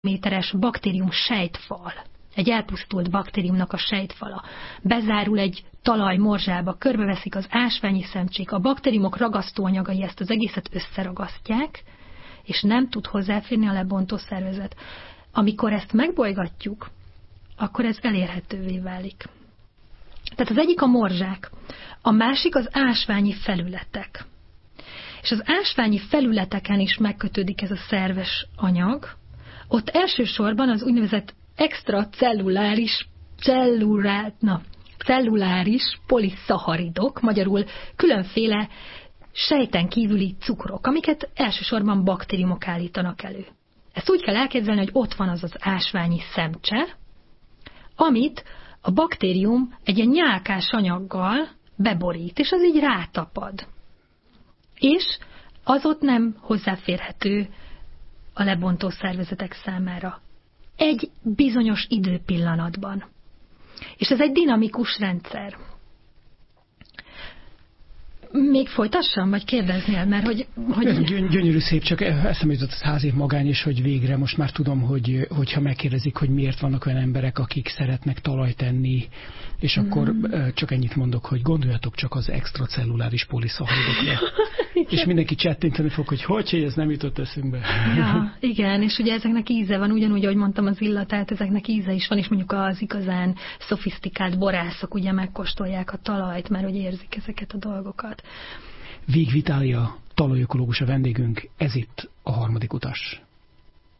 méteres baktérium sejtfal, egy elpusztult baktériumnak a sejtfala bezárul egy talajmorzsába, körbeveszik az ásványi szemcsék, a baktériumok ragasztóanyagai ezt az egészet összeragasztják, és nem tud hozzáférni a lebontó szervezet. Amikor ezt megbolygatjuk, akkor ez elérhetővé válik. Tehát az egyik a morzsák, a másik az ásványi felületek. És az ásványi felületeken is megkötődik ez a szerves anyag. Ott elsősorban az úgynevezett extracelluláris, celluláris poliszaharidok, magyarul különféle sejten kívüli cukrok, amiket elsősorban baktériumok állítanak elő. Ezt úgy kell elképzelni, hogy ott van az ásványi szemcse, amit a baktérium egy ilyen nyálkás anyaggal beborít, és az így rátapad. És az ott nem hozzáférhető a lebontó szervezetek számára. Egy bizonyos időpillanatban. És ez egy dinamikus rendszer. Még folytassam, vagy kérdeznél? Mert hogy... Gyönyörű szép, csak eszembe jutott az Házi magány is, hogy végre most már tudom, hogyha megkérdezik, hogy miért vannak olyan emberek, akik szeretnek talajt enni, és akkor csak ennyit mondok, hogy gondoljatok csak az extracelluláris poliszaharidokra. És mindenki csettinteni fog, hogy ez nem jutott eszünkbe. Ja, igen, és ugye ezeknek íze van, ugyanúgy, ahogy mondtam, az illatát, ezeknek íze is van, és mondjuk az igazán szofisztikált borászok ugye megkóstolják a talajt, mert hogy érzik ezeket a dolgokat. Víg Vitália, talajökológus a vendégünk, ez itt a Harmadik Utas.